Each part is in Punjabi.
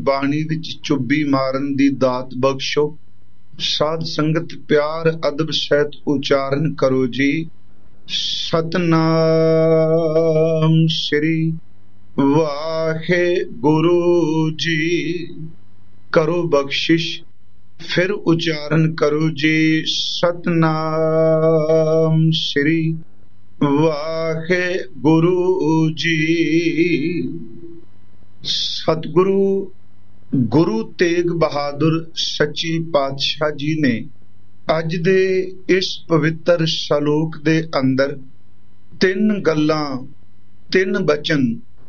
ਬਾਣੀ ਵਿੱਚ ਚੁੱਭੀ ਮਾਰਨ ਦੀ ਦਾਤ ਬਖਸ਼ੋ। ਸਾਧ ਸੰਗਤ ਪਿਆਰ ਅਦਬ ਸਹਿਤ ਉਚਾਰਨ ਕਰੋ ਜੀ। ਸਤਨਾਮ ਸ੍ਰੀ ਵਾਹਿਗੁਰੂ ਜੀ। ਕਰੋ ਬਖਸ਼ਿਸ਼, ਫਿਰ ਉਚਾਰਨ ਕਰੋ ਜੀ। ਸਤਨਾਮ ਸ੍ਰੀ ਵਾਹਿਗੁਰੂ ਜੀ। ਸਤਿਗੁਰੂ ਗੁਰੂ ਤੇਗ ਬਹਾਦਰ ਸੱਚੇ ਪਾਤਸ਼ਾਹ ਜੀ ਨੇ ਅੱਜ ਦੇ ਇਸ ਪਵਿੱਤਰ ਸ਼ਲੋਕ ਦੇ ਅੰਦਰ ਤਿੰਨ ਗੱਲਾਂ, ਤਿੰਨ ਬਚਨ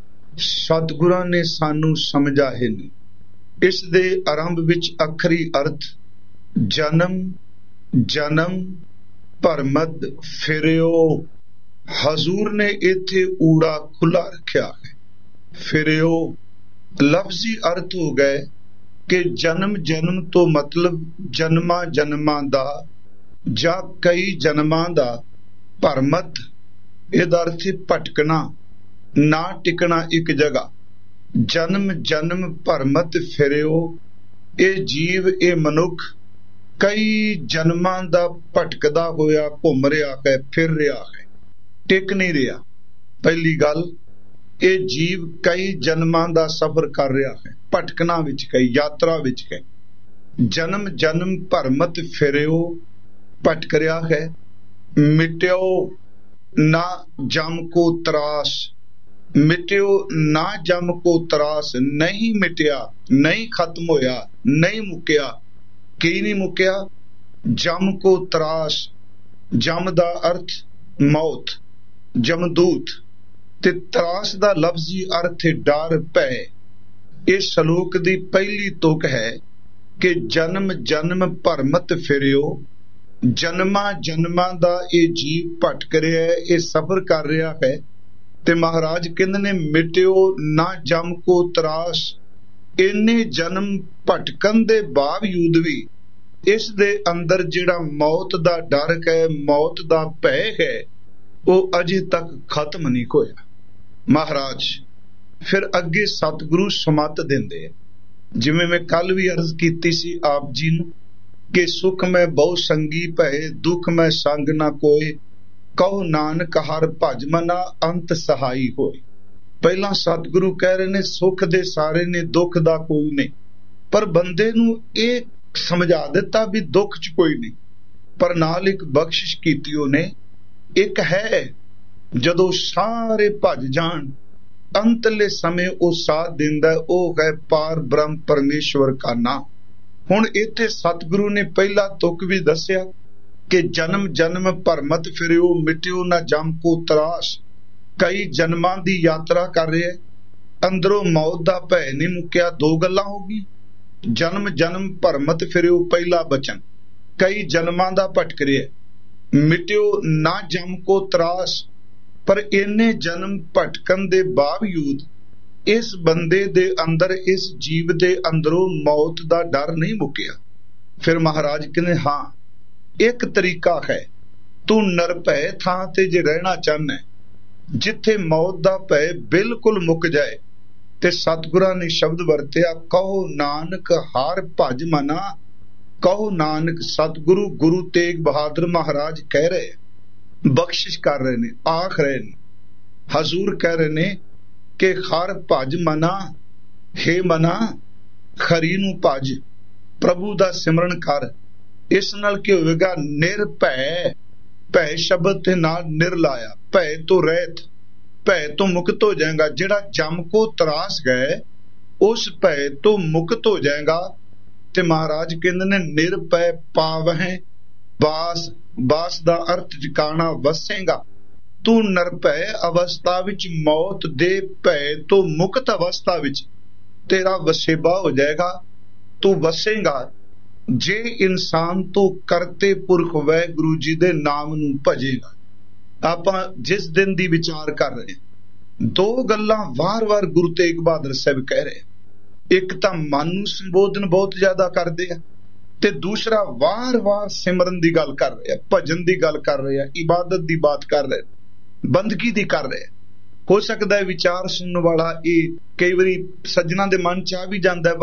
ਸਤਿਗੁਰਾਂ ਨੇ ਸਾਨੂੰ ਸਮਝਾਏ ਨੇ। ਇਸ ਦੇ ਆਰੰਭ ਵਿੱਚ ਆਖਰੀ ਅਰਥ ਜਨਮ ਜਨਮ ਭਰਮਤ ਫਿਰਿਓ। ਹਜ਼ੂਰ ਨੇ ਇੱਥੇ ਊੜਾ ਖੁੱਲਾ ਰੱਖਿਆ ਹੈ। ਫਿਰਿਓ ਲਫ਼ਜ਼ੀ ਅਰਥ ਹੋ ਗਏ ਕਿ ਜਨਮ ਜਨਮ ਤੋਂ ਮਤਲਬ ਜਨਮਾਂ ਜਨਮਾਂ ਦਾ ਜਾਂ ਕਈ ਜਨਮਾਂ ਦਾ। ਭਰਮਤ ਇਹਦਾ ਅਰਥ ਹੈ ਭਟਕਣਾ, ਨਾ ਟਿਕਣਾ ਇੱਕ ਜਗ੍ਹਾ। ਜਨਮ ਜਨਮ ਭਰਮਤ ਫਿਰਿਓ। ਇਹ ਜੀਵ, ਇਹ ਮਨੁੱਖ ਕਈ ਜਨਮਾਂ ਦਾ ਭਟਕਦਾ ਹੋਇਆ ਘੁੰਮ ਰਿਹਾ ਹੈ, ਫਿਰ ਰਿਹਾ ਹੈ, ਟਿਕ ਨਹੀਂ ਰਿਹਾ। ਪਹਿਲੀ ਗੱਲ, ਇਹ ਜੀਵ ਕਈ ਜਨਮਾਂ ਦਾ ਸਫ਼ਰ ਕਰ ਰਿਹਾ ਹੈ, ਭਟਕਣਾ ਵਿੱਚ ਹੈ, ਯਾਤਰਾ ਵਿੱਚ ਹੈ। ਜਨਮ ਜਨਮ ਭਰਮਤ ਫਿਰਿਓ, ਭਟਕ ਰਿਹਾ ਹੈ। ਮਿਟਿਓ ਨਾ ਜਮ ਕੋ ਤਰਾਸ। ਮਿਟਿਓ ਨਾ ਜਮ ਕੋ ਤਰਾਸ, ਨਹੀਂ ਮਿਟਿਆ, ਨਹੀਂ ਖਤਮ ਹੋਇਆ, ਨਹੀਂ ਮੁੱਕਿਆ। ਕੀ ਨਹੀਂ ਮੁੱਕਿਆ? ਜਮ ਕੋ ਤਰਾਸ। ਜਮ ਦਾ ਅਰਥ ਮੌਤ, ਜਮਦੂਤ, ਤੇ ਤਰਾਸ ਦਾ ਲਫ਼ਜ਼ੀ ਅਰਥ ਹੈ ਡਰ, ਭੈ। ਇਹ ਸ਼ਲੋਕ ਦੀ ਪਹਿਲੀ ਤੁਕ ਹੈ ਕਿ ਜਨਮ ਜਨਮ ਭਰਮਤ ਫਿਰਿਓ। ਜਨਮਾਂ ਜਨਮਾਂ ਦਾ ਇਹ ਜੀਵ ਭਟਕ ਰਿਹਾ ਹੈ, ਇਹ ਸਫ਼ਰ ਕਰ ਰਿਹਾ ਹੈ। ਤੇ ਮਹਾਰਾਜ ਕਹਿੰਦੇ ਨੇ ਮਿਟਿਓ ਨਾ ਜਮ ਕੋ ਤਰਾਸ। ਇੰਨੇ ਜਨਮ ਭਟਕਣ ਦੇ ਬਾਵਜੂਦ ਵੀ ਇਸ ਦੇ ਅੰਦਰ ਜਿਹੜਾ ਮੌਤ ਦਾ ਡਰ ਹੈ, ਮੌਤ ਦਾ ਭੈ ਹੈ, ਉਹ ਅਜੇ ਤੱਕ ਖਤਮ ਨਹੀਂ ਹੋਇਆ। ਮਹਾਰਾਜ ਫਿਰ ਅੱਗੇ ਸਤਿਗੁਰੂ ਸਮੱਤ ਦਿੰਦੇ ਆ। ਜਿਵੇਂ ਮੈਂ ਕੱਲ ਵੀ ਅਰਜ਼ ਕੀਤੀ ਸੀ ਆਪ ਜੀ ਨੂੰ ਕਿ ਸੁਖ ਮੈਂ ਬਹੁ ਸੰਗੀ ਭਏ, ਦੁੱਖ ਮੈਂ ਸੰਗ ਨਾ ਕੋਏ, ਕਹੋ ਨਾਨਕ ਹਰਿ ਭਜ ਮਨਾ ਅੰਤ ਸਹਾਈ ਹੋਏ। ਪਹਿਲਾਂ ਸਤਿਗੁਰੂ ਕਹਿ ਰਹੇ ਨੇ ਸੁਖ ਦੇ ਸਾਰੇ ਨੇ, ਦੁੱਖ ਦਾ ਕੋਈ ਨਹੀਂ। ਪਰ ਬੰਦੇ ਨੂੰ ਇਹ ਸਮਝਾ ਦਿੱਤਾ ਵੀ ਦੁੱਖ 'ਚ ਕੋਈ ਨਹੀਂ, ਪਰ ਨਾਲ ਇੱਕ ਬਖਸ਼ਿਸ਼ ਕੀਤੀ ਉਹਨੇ। ਇੱਕ ਹੈ ਜਦੋਂ ਸਾਰੇ ਭੱਜ ਜਾਣ, ਅੰਤਲੇ ਸਮੇਂ ਉਹ ਸਾਥ ਦਿੰਦਾ, ਉਹ ਹੈ ਪਾਰ ਬ੍ਰਹਮ ਪਰਮੇਸ਼ਵਰ ਕਾ ਨਾਮ। ਹੁਣ ਇੱਥੇ ਸਤਿਗੁਰੂ ਨੇ ਪਹਿਲਾ ਤੁਕ ਵੀ ਦੱਸਿਆ ਕਿ ਜਨਮ ਜਨਮ ਭਰਮਤ ਫਿਰਿਓ, ਮਿਟਿਓ ਨਾ ਜਮ ਕੋ ਤਰਾਸ। ਕਈ ਜਨਮਾਂ ਦੀ ਯਾਤਰਾ ਕਰ ਰਿਹਾ, ਅੰਦਰੋਂ ਮੌਤ ਦਾ ਭੈ ਨਹੀਂ ਮੁੱਕਿਆ। ਦੋ ਗੱਲਾਂ ਹੋ ਗਈ। ਜਨਮ ਜਨਮ ਭਰਮਤ ਫਿਰਿਓ ਪਹਿਲਾ ਬਚਨ, ਕਈ ਜਨਮਾਂ ਦਾ ਭਟਕ ਰਿਹਾ। ਮਿਟਿਓ ਨਾ ਜਮ ਕੋ ਤਰਾਸ। ਪਰ ਇੰਨੇ ਜਨਮ ਭਟਕਣ ਦੇ ਬਾਵਜੂਦ ਇਸ ਬੰਦੇ ਦੇ ਅੰਦਰ, ਇਸ ਜੀਵ ਦੇ ਅੰਦਰੋਂ ਮੌਤ ਦਾ ਡਰ ਨਹੀਂ ਮੁੱਕਿਆ। ਫਿਰ ਮਹਾਰਾਜ ਕਹਿੰਦੇ ਹਾਂ, ਇੱਕ ਤਰੀਕਾ ਹੈ। ਤੂੰ ਨਿਰਭੈ ਥਾਂ ਤੇ ਜੇ ਰਹਿਣਾ ਚਾਹੁੰਦਾ, ਜਿੱਥੇ ਮੌਤ ਦਾ ਭੈ ਬਿਲਕੁਲ ਮੁੱਕ ਜਾਏ, ਤੇ ਸਤਿਗੁਰਾਂ ਨੇ ਸ਼ਬਦ ਵਰਤਿਆ, ਕਹੋ ਨਾਨਕ ਹਰਿ ਭਜ ਮਨਾ। ਕਹੋ ਨਾਨਕ। ਸਤਿਗੁਰੂ ਗੁਰੂ ਤੇਗ ਬਹਾਦਰ ਮਹਾਰਾਜ ਕਹਿ ਰਹੇ, ਬਖਸ਼ਿਸ਼ ਕਰ ਰਹੇ ਨੇ, ਆਖ ਰਹੇ ਨੇ। ਹਜ਼ੂਰ ਕਹਿ ਰਹੇ ਨੇ ਕਿ ਹਰਿ ਭਜ ਮਨਾ, ਹੇ ਮਨਾ ਖਰੀ ਨੂੰ ਭਜ, ਪ੍ਰਭੂ ਦਾ ਸਿਮਰਨ ਕਰ। ਇਸ ਨਾਲ ਕੀ ਹੋਵੇਗਾ? ਨਿਰਭੈ। ਭੈ ਸ਼ਬਦ ਤੇ ਨਾਲ ਨਿਰ ਲਾਇਆ, ਭੈ ਤੋਂ ਰਹਿਤ, ਭੈ ਤੋਂ ਮੁਕਤ ਹੋ ਜਾਏਗਾ। ਜਿਹੜਾ ਜਮ ਕੋ ਤਰਾਸ ਗਏ, ਉਸ ਭੈ ਤੋਂ ਮੁਕਤ ਹੋ ਜਾਏਗਾ। ਤੇ ਮਹਾਰਾਜ ਕਹਿੰਦੇ ਨੇ ਨਿਰਭੈ ਪਾਵਹਿ ਬਾਸ। ਬਾਸ ਦਾ ਅਰਥ ਟਿਕਾਣਾ, ਵਸੇਗਾ। ਤੂੰ ਨਿਰਭੈ ਅਵਸਥਾ ਵਿੱਚ, ਮੌਤ ਦੇ ਭੈ ਤੋਂ ਮੁਕਤ ਅਵਸਥਾ ਵਿੱਚ ਤੇਰਾ ਵਸੇਬਾ ਹੋ ਜਾਏਗਾ, ਤੂੰ ਵਸੇਗਾ ਜੇ ਇਨਸਾਨ ਤੋਂ ਕਰਤੇ ਪੁਰਖ ਵਾਹਿਗੁਰੂ ਜੀ ਦੇ ਨਾਮ ਨੂੰ ਭਜੇਗਾ। ਆਪਾਂ ਜਿਸ ਦਿਨ ਦੀ ਵਿਚਾਰ ਕਰ ਰਹੇ, ਦੋ ਗੱਲਾਂ ਵਾਰ-ਵਾਰ ਗੁਰੂ ਤੇਗ ਬਹਾਦਰ ਸਾਹਿਬ ਕਹਿ ਰਹੇ। ਇੱਕ ਤਾਂ ਮਨ ਨੂੰ ਸੰਬੋਧਨ ਬਹੁਤ ਜ਼ਿਆਦਾ ਕਰਦੇ ਆ, ਤੇ ਦੂਸਰਾ ਵਾਰ-ਵਾਰ ਸਿਮਰਨ ਦੀ ਗੱਲ ਕਰ ਰਹੇ ਆ, ਭਜਨ ਦੀ ਗੱਲ ਕਰ ਰਹੇ ਆ, ਇਬਾਦਤ ਦੀ ਬਾਤ ਕਰ ਰਹੇ, ਬੰਦਗੀ ਦੀ ਕਰ ਰਹੇ। ਹੋ ਸਕਦਾ ਹੈ ਵਿਚਾਰ ਸੁਣਨ ਵਾਲਾ ਇਹ ਕਈ ਵਾਰੀ ਸੱਜਣਾ ਦੇ ਮਨ ਚ ਆ ਵੀ ਜਾਂਦਾ ਹੈ,